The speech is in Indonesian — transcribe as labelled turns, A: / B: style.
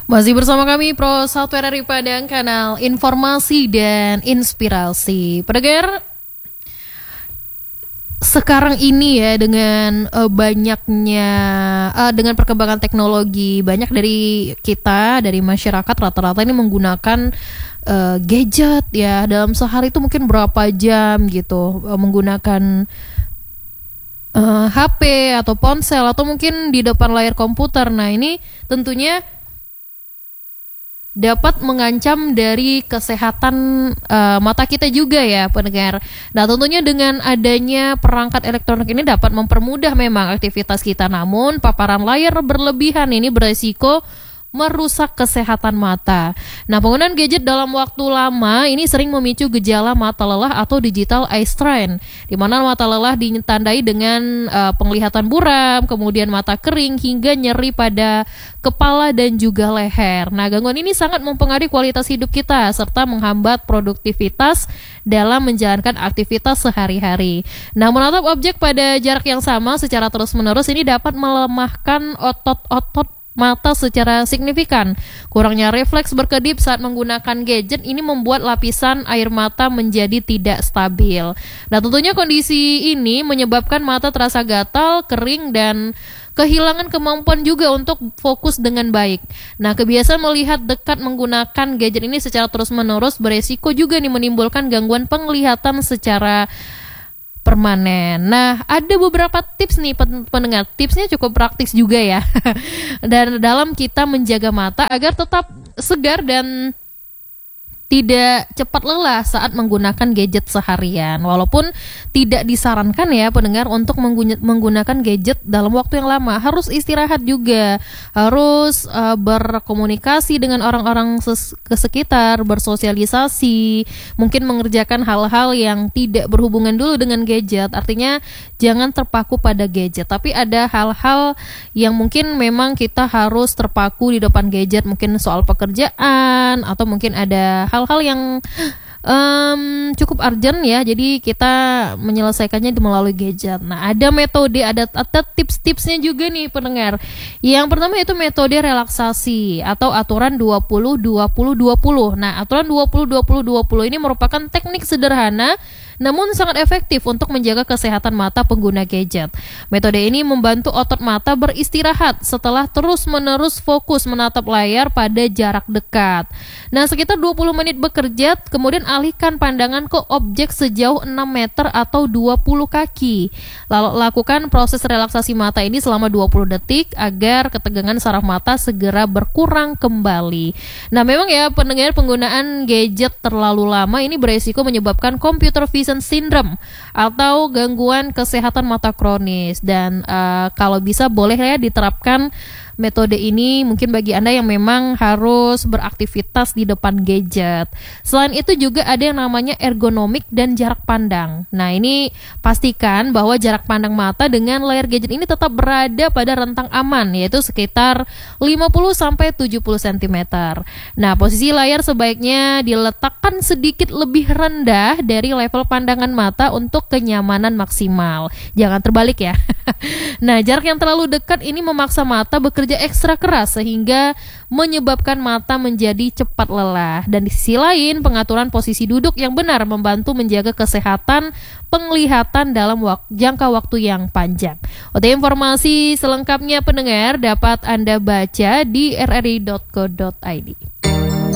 A: Masih bersama kami Pro Software dari Padang, kanal informasi dan inspirasi. Pendengar, sekarang ini ya dengan dengan perkembangan teknologi, banyak dari kita, dari masyarakat rata-rata ini menggunakan gadget ya. Dalam sehari itu mungkin berapa jam gitu menggunakan HP atau ponsel atau mungkin di depan layar komputer. Nah, ini tentunya dapat mengancam dari kesehatan mata kita juga ya pendengar. Nah, tentunya dengan adanya perangkat elektronik ini dapat mempermudah memang aktivitas kita, namun paparan layar berlebihan ini beresiko merusak kesehatan mata. Nah, penggunaan gadget dalam waktu lama ini sering memicu gejala mata lelah atau digital eye strain, di mana mata lelah ditandai dengan penglihatan buram, kemudian mata kering hingga nyeri pada kepala dan juga leher. Nah, gangguan ini sangat mempengaruhi kualitas hidup kita serta menghambat produktivitas dalam menjalankan aktivitas sehari-hari. Nah, menatap objek pada jarak yang sama secara terus-menerus ini dapat melemahkan otot-otot mata secara signifikan. Kurangnya refleks berkedip saat menggunakan gadget ini membuat lapisan air mata menjadi tidak stabil. Nah, tentunya kondisi ini menyebabkan mata terasa gatal, kering, dan kehilangan kemampuan juga untuk fokus dengan baik. Nah, kebiasaan melihat dekat menggunakan gadget ini secara terus-menerus beresiko juga nih menimbulkan gangguan penglihatan secara permanen. Nah, ada beberapa tips nih pendengar. Tipsnya cukup praktis juga ya. Dan dalam kita menjaga mata agar tetap segar dan tidak cepat lelah saat menggunakan gadget seharian. Walaupun tidak disarankan ya pendengar untuk menggunakan gadget dalam waktu yang lama. Harus istirahat juga, harus berkomunikasi dengan orang-orang sekitar, bersosialisasi, mungkin mengerjakan hal-hal yang tidak berhubungan dulu dengan gadget. Artinya jangan terpaku pada gadget, tapi ada hal-hal yang mungkin memang kita harus terpaku di depan gadget, mungkin soal pekerjaan atau mungkin ada hal-hal yang cukup urgent ya, jadi kita menyelesaikannya melalui gadget. Nah, ada metode, ada tips-tipsnya juga nih pendengar. Yang pertama itu metode relaksasi atau aturan 20-20-20. Nah, aturan 20-20-20 ini merupakan teknik sederhana namun sangat efektif untuk menjaga kesehatan mata pengguna gadget. Metode ini membantu otot mata beristirahat setelah terus-menerus fokus menatap layar pada jarak dekat. Nah, sekitar 20 menit bekerja, kemudian alihkan pandangan ke objek sejauh 6 meter atau 20 kaki. Lalu lakukan proses relaksasi mata ini selama 20 detik agar ketegangan saraf mata segera berkurang kembali. Nah, memang ya pendengar, penggunaan gadget terlalu lama ini beresiko menyebabkan computer vision syndrome atau gangguan kesehatan mata kronis, dan kalau bisa boleh ya diterapkan metode ini mungkin bagi Anda yang memang harus beraktivitas di depan gadget. Selain itu juga ada yang namanya ergonomik dan jarak pandang. Nah, ini pastikan bahwa jarak pandang mata dengan layar gadget ini tetap berada pada rentang aman, yaitu sekitar 50-70 cm. Nah, posisi layar sebaiknya diletakkan sedikit lebih rendah dari level pandangan mata untuk kenyamanan maksimal. Jangan terbalik ya. Nah, jarak yang terlalu dekat ini memaksa mata bekerja ekstra keras sehingga menyebabkan mata menjadi cepat lelah. Dan di sisi lain, pengaturan posisi duduk yang benar membantu menjaga kesehatan penglihatan dalam jangka waktu yang panjang. Untuk informasi selengkapnya pendengar dapat Anda baca di rri.co.id.